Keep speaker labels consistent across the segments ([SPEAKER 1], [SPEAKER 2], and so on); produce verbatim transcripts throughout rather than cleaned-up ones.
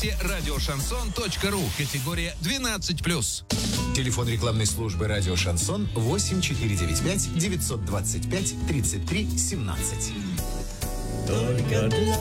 [SPEAKER 1] радиошансон точка ру. Категория двенадцать плюс.
[SPEAKER 2] Телефон рекламной службы «Радио Шансон» восемь четыре девять пять девятьсот двадцать пять тридцать три семнадцать.
[SPEAKER 3] Только для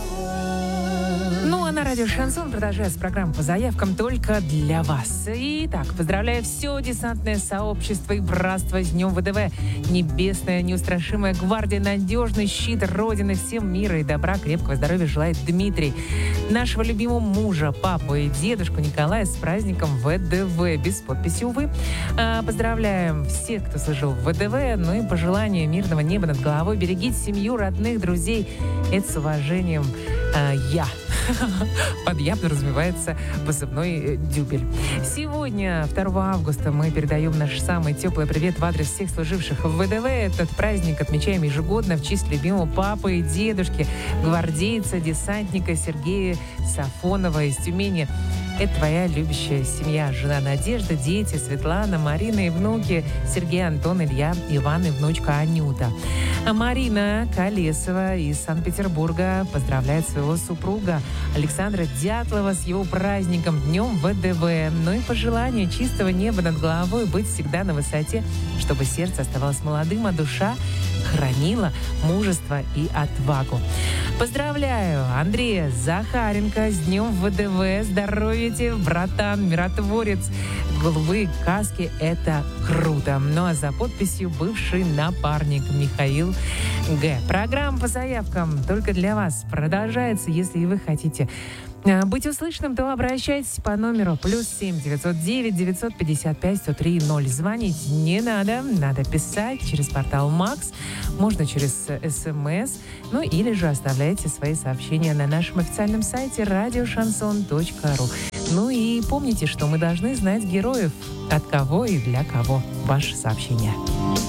[SPEAKER 3] вас.
[SPEAKER 4] Ну, а на радио «Шансон» продолжается программа по заявкам только для вас. Итак, поздравляю все десантное сообщество и братство с Днем ВДВ. Небесная неустрашимая гвардия, надежный щит Родины, всем мира и добра, крепкого здоровья желает Дмитрий. Нашего любимого мужа, папу и дедушку Николая с праздником ВДВ. Без подписи, увы. А, поздравляем всех, кто служил в ВДВ. Ну и по желанию мирного неба над головой. Берегите семью, родных, друзей. Это с уважением а, я. Под «я» подразумевается позывной «Дюбель». Сегодня, второго августа, мы передаем наш самый теплый привет в адрес всех служивших в ВДВ. Этот праздник отмечаем ежегодно в честь любимого папы и дедушки, гвардейца, десантника Сергея Сафонова из Тюмени. Это твоя любящая семья, жена Надежда, дети Светлана, Марина и внуки Сергей, Антон, Илья, Иван и внучка Анюта. А Марина Колесова из Санкт-Петербурга поздравляет своего супруга Александра Дятлова с его праздником, Днем ВДВ. Ну и пожелание чистого неба над головой, быть всегда на высоте, чтобы сердце оставалось молодым, а душа хранила мужество и отвагу. Поздравляю Андрея Захаренко с Днем ВДВ. Здоровья тебе, братан, миротворец. Голубые каски — это круто. Ну а за подписью бывший напарник Михаил Г. Программа по заявкам только для вас продолжается. Если и вы хотите быть услышанным, то обращайтесь по номеру плюс семь девятьсот девять девятьсот пятьдесят пять сто три ноль. Звонить не надо, надо писать через портал Макс, можно через СМС, ну или же оставляйте свои сообщения на нашем официальном сайте радиошансон точка ру. Ну и помните, что мы должны знать героев, от кого и для кого ваше сообщение.